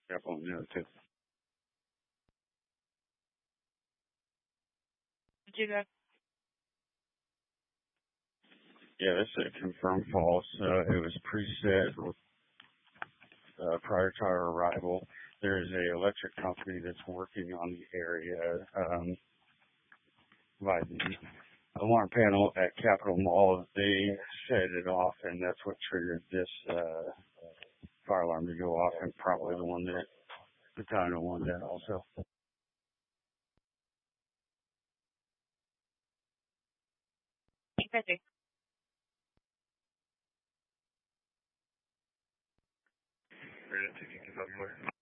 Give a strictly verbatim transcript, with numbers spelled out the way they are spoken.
Careful on the other too. Did you go? Yeah, that's a confirmed false. Uh, it was preset uh, prior to our arrival. There is a electric company that's working on the area um, by the alarm panel at Capitol Mall. They set it off, and that's what triggered this uh, fire alarm to go off, and probably the one that the Dino one that also. fifty. Ready to take it